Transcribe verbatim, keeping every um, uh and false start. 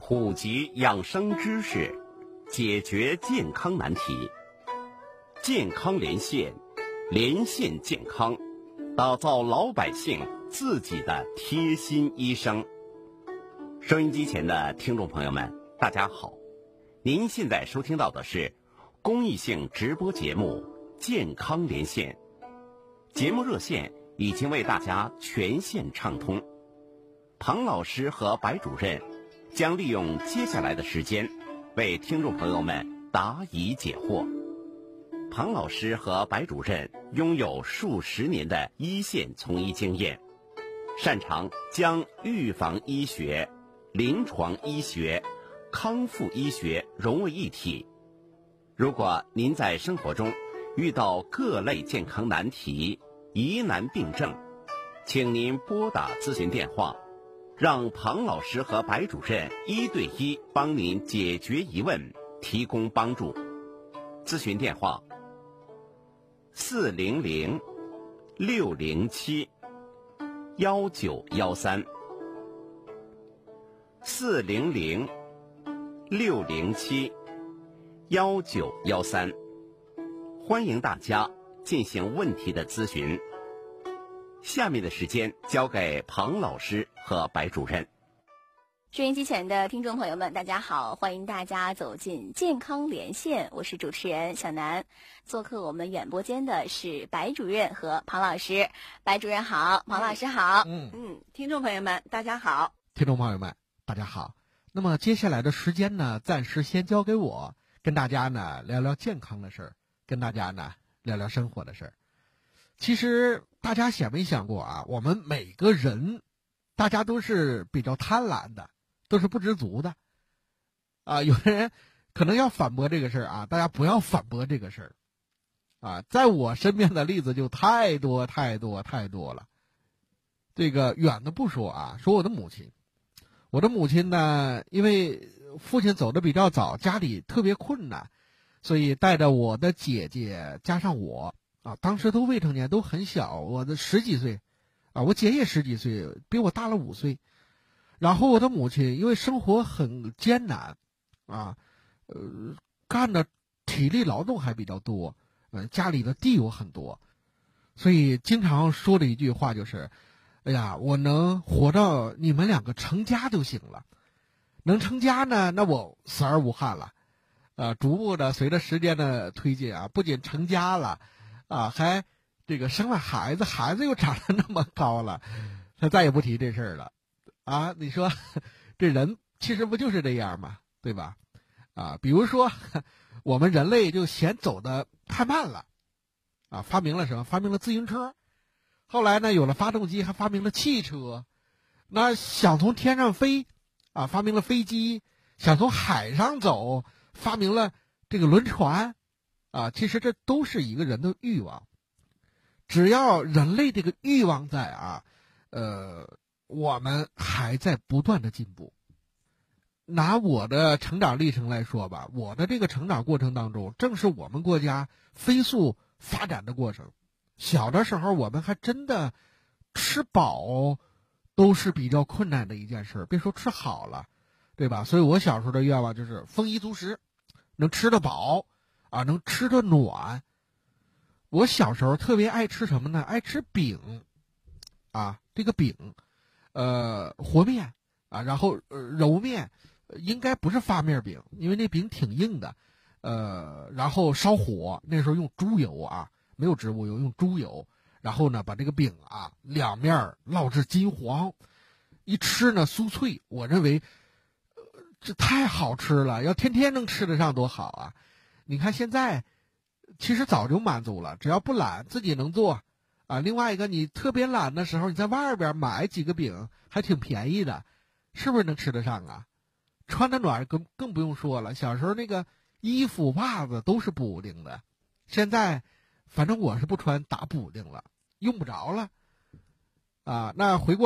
普及养生知识，解决健康难题。健康连线，连线健康，打造老百姓自己的贴心医生。收音机前的听众朋友们，大家好，您现在收听到的是公益性直播节目《健康连线》，节目热线已经为大家全线畅通。庞老师和白主任将利用接下来的时间，为听众朋友们答疑解惑。庞老师和白主任拥有数十年的一线从医经验，擅长将预防医学、临床医学、康复医学融为一体。如果您在生活中遇到各类健康难题、疑难病症，请您拨打咨询电话，让庞老师和白主任一对一帮您解决疑问，提供帮助。咨询电话：四零零六零七幺九幺三，四零零六零七幺九幺三，欢迎大家进行问题的咨询。下面的时间交给庞老师和白主任。 收音机前的听众朋友们，大家好，欢迎大家走进健康连线，我是主持人小南。做客我们演播间的是白主任和庞老师。白主任好，庞老师好。 嗯嗯，听众朋友们大家好。 听众朋友们大家好。那么接下来的时间呢，暂时先交给我，跟大家呢聊聊健康的事儿，跟大家呢聊聊生活的事儿。其实大家想没想过啊，我们每个人大家都是比较贪婪的，都是不知足的啊。有的人可能要反驳这个事儿啊，大家不要反驳这个事儿啊。在我身边的例子就太多太多太多了。这个远的不说啊，说我的母亲。我的母亲呢，因为父亲走得比较早，家里特别困难，所以带着我的姐姐加上我啊，当时都未成年，都很小，我的十几岁啊，我姐也十几岁，比我大了五岁。然后我的母亲因为生活很艰难啊，呃，干的体力劳动还比较多，呃，家里的地有很多，所以经常说的一句话就是哎呀，我能活到你们两个成家就行了。能成家呢，那我死而无憾了。呃，逐步的随着时间的推进啊，不仅成家了啊，还这个生了孩子，孩子又长得那么高了，他再也不提这事儿了啊。你说这人其实不就是这样吗？对吧？啊，比如说我们人类就嫌走得太慢了啊，发明了什么？发明了自行车。后来呢，有了发动机，还发明了汽车。那想从天上飞啊，发明了飞机；想从海上走，发明了这个轮船啊。其实这都是一个人的欲望。只要人类这个欲望在啊，呃，我们还在不断的进步。拿我的成长历程来说吧，我的这个成长过程当中，正是我们国家飞速发展的过程。小的时候我们还真的吃饱都是比较困难的一件事，别说吃好了，对吧？所以我小时候的愿望就是丰衣足食，能吃得饱啊，能吃得暖。我小时候特别爱吃什么呢？爱吃饼啊，这个饼呃和面啊，然后、呃、揉面，应该不是发面饼，因为那饼挺硬的，呃然后烧火，那时候用猪油啊，没有植物油，用猪油，然后呢把这个饼啊两面烙至金黄，一吃呢酥脆。我认为、呃、这太好吃了，要天天能吃得上多好啊。你看现在其实早就满足了，只要不懒，自己能做啊。另外一个，你特别懒的时候，你在外边买几个饼还挺便宜的，是不是能吃得上啊？穿得暖更更不用说了，小时候那个衣服袜子都是补丁的，现在反正我是不穿打补丁了，用不着了啊。那回过